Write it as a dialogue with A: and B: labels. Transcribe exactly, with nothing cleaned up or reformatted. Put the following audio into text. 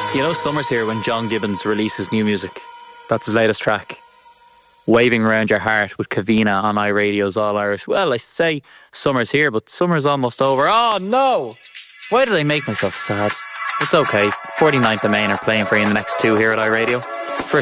A: You know summer's here when John Gibbons releases new music. That's his latest track. Waving Around Your Heart with Kavina on iRadio's All Irish. Well, I say summer's here, but summer's almost over. Oh no! Why did I make myself sad? It's okay. forty-ninth and Main are playing for you in the next two here at iRadio.